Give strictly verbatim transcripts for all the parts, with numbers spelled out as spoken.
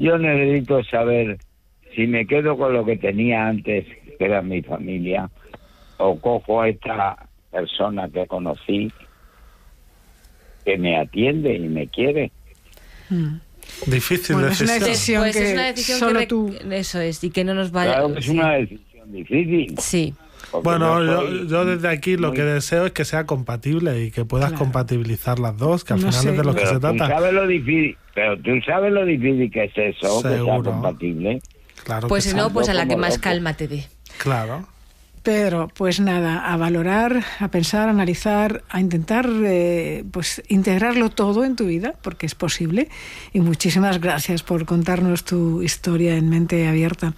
yo necesito saber si me quedo con lo que tenía antes, que era mi familia, o cojo a esta persona que conocí, que me atiende y me quiere. Mm. Difícil bueno, decisión. Es una decisión pues que es una decisión solo que tú... Eso es, y que no nos vaya... Claro que es sí. una decisión difícil. Sí. Bueno, yo, yo, yo desde aquí lo muy... que deseo es que sea compatible y que puedas claro. compatibilizar las dos, que al No final sé. es de lo pero que se tú trata. sabes lo difícil, pero tú sabes lo difícil que es eso, Seguro. que sea compatible. Claro Pues que si sí. no, pues a la que Como más loco. calma te dé. Claro. Pedro, pues nada, a valorar, a pensar, a analizar, a intentar eh, pues integrarlo todo en tu vida, porque es posible. Y muchísimas gracias por contarnos tu historia en Mente Abierta.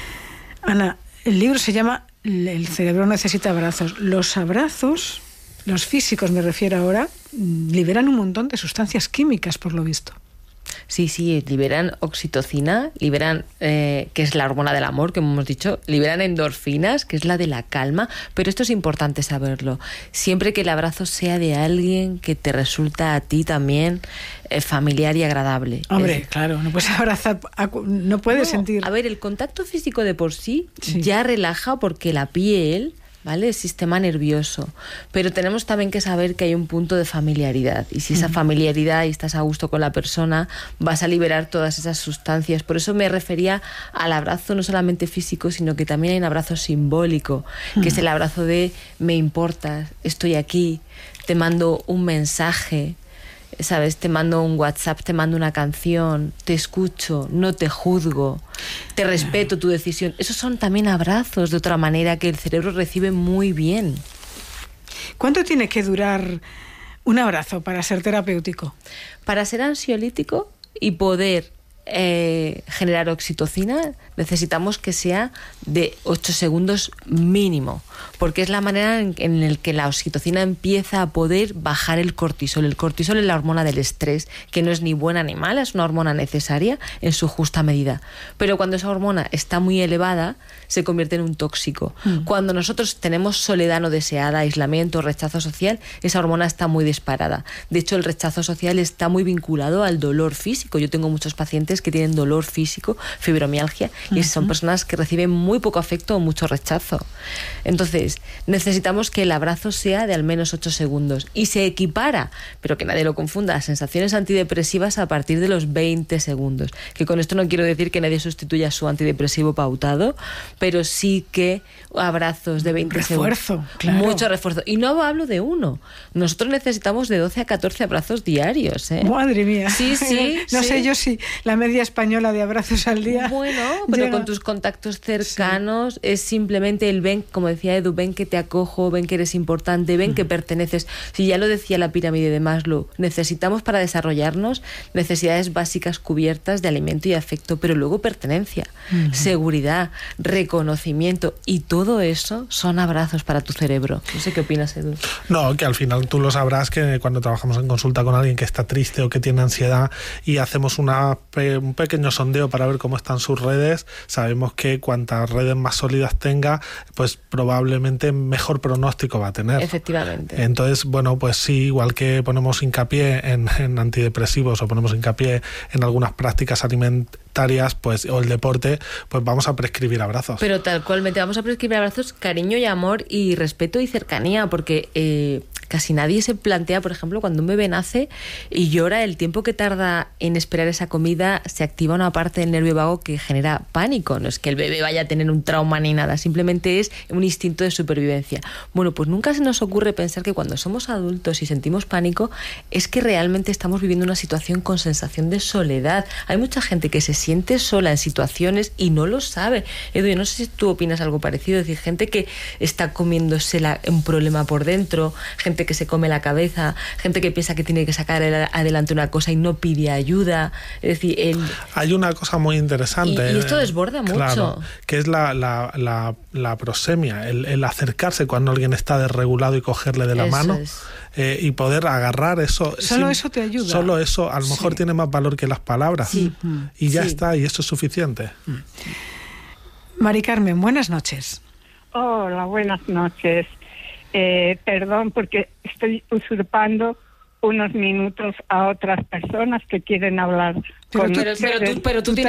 Ana, el libro se llama El cerebro necesita abrazos. Los abrazos, los físicos me refiero ahora, liberan un montón de sustancias químicas, por lo visto. Sí, sí, liberan oxitocina, liberan, eh, que es la hormona del amor, que hemos dicho, liberan endorfinas, que es la de la calma, pero esto es importante saberlo. Siempre que el abrazo sea de alguien que te resulta a ti también eh, familiar y agradable. Hombre, es, claro, no puedes abrazar, no puedes no, sentir... A ver, el contacto físico de por sí, sí ya relaja porque la piel... ¿Vale? El sistema nervioso. Pero tenemos también que saber que hay un punto de familiaridad. Y si esa uh-huh. familiaridad y estás a gusto con la persona, vas a liberar todas esas sustancias. Por eso me refería al abrazo no solamente físico, sino que también hay un abrazo simbólico, uh-huh. que es el abrazo de me importas, estoy aquí, te mando un mensaje, ¿sabes? Te mando un WhatsApp, te mando una canción, te escucho, no te juzgo, te respeto tu decisión. Esos son también abrazos de otra manera que el cerebro recibe muy bien. ¿Cuánto tiene que durar un abrazo para ser terapéutico? Para ser ansiolítico y poder eh, generar oxitocina, necesitamos que sea de ocho segundos mínimo, porque es la manera en, en la que la oxitocina empieza a poder bajar el cortisol. El cortisol es la hormona del estrés, que no es ni buena ni mala, es una hormona necesaria en su justa medida. Pero cuando esa hormona está muy elevada, se convierte en un tóxico. Mm. Cuando nosotros tenemos soledad no deseada, aislamiento, rechazo social, esa hormona está muy disparada. De hecho, el rechazo social está muy vinculado al dolor físico. Yo tengo muchos pacientes que tienen dolor físico, fibromialgia, uh-huh. y son personas que reciben muy poco afecto o mucho rechazo. Entonces, necesitamos que el abrazo sea de al menos ocho segundos y se equipara, pero que nadie lo confunda, a sensaciones antidepresivas a partir de los veinte segundos. Que con esto no quiero decir que nadie sustituya su antidepresivo pautado, pero sí que abrazos de veinte refuerzo, segundos. Claro. Mucho refuerzo. Y no hablo de uno. Nosotros necesitamos de doce a catorce abrazos diarios, ¿eh? Madre mía. Sí, sí. No sí. sé yo si la media española de abrazos al día. Bueno, pero llega. Con tus contactos cercanos, sí. Es simplemente el ven, como decía Edu, ven que te acojo, ven que eres importante, ven mm. que perteneces. Si ya lo decía la pirámide de Maslow, necesitamos para desarrollarnos necesidades básicas cubiertas de alimento y afecto, pero luego pertenencia, mm. seguridad, reconocimiento, y todo eso son abrazos para tu cerebro. No sé qué opinas, Edu. No, que al final tú lo sabrás, que cuando trabajamos en consulta con alguien que está triste o que tiene ansiedad y hacemos una, un pequeño sondeo para ver cómo están sus redes, sabemos que cuantas redes más sólidas tenga, pues probablemente mejor pronóstico va a tener. Efectivamente. Entonces, bueno, pues sí, igual que ponemos hincapié en, en antidepresivos o ponemos hincapié en algunas prácticas alimentarias, pues, o el deporte, pues vamos a prescribir abrazos. Pero tal cual, vamos a prescribir abrazos, cariño y amor y respeto y cercanía, porque eh, casi nadie se plantea, por ejemplo, cuando un bebé nace y llora, el tiempo que tarda en esperar esa comida, se activa una parte del nervio vago que genera pánico. No es que el bebé vaya a tener un trauma ni nada, simplemente es un instinto de supervivencia. Bueno, pues nunca se nos ocurre pensar que cuando somos adultos y sentimos pánico es que realmente estamos viviendo una situación con sensación de soledad. Hay mucha gente que se siente sola en situaciones y no lo sabe. Edu, yo no sé si tú opinas algo parecido, es decir, gente que está comiéndose la, un problema por dentro, gente que se come la cabeza, gente que piensa que tiene que sacar adelante una cosa y no pide ayuda. Es decir, el... hay una cosa muy interesante. Y, y esto desborda mucho. Claro, que es la, la, la, la prosemia, el, el acercarse cuando alguien está desregulado y cogerle de la eso mano. Es. Eh, y poder agarrar eso. Solo sin, eso te ayuda. Solo eso a lo mejor sí. tiene más valor que las palabras. Sí. Y ya sí. está, y eso es suficiente. Mari Carmen, buenas noches. Hola, buenas noches. Eh, perdón porque estoy usurpando unos minutos a otras personas que quieren hablar pero, con pero, ustedes. pero tú, pero tú tienes